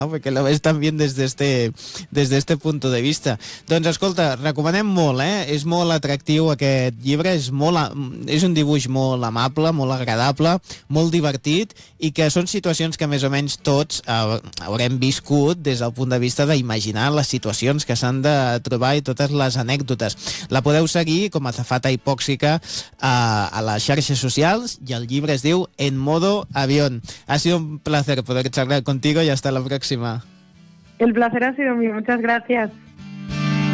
perquè lo ves també des d'este punt de vista. Doncs escolta, recomanem molt, és molt atractiu aquest llibre, és un dibuix molt amable, molt agradable, molt divertit, i que són situacions que més o menys tots haurem viscut des del punt de vista d'imaginar les situacions que s'han de trobar i totes les anècdotes. La podeu seguir com a Azafata Hipòxica a les xarxes socials, i el llibre es diu En modo avión. Ha sido un placer poder charlar contigo y hasta la próxima. El placer ha sido mío, muchas gracias.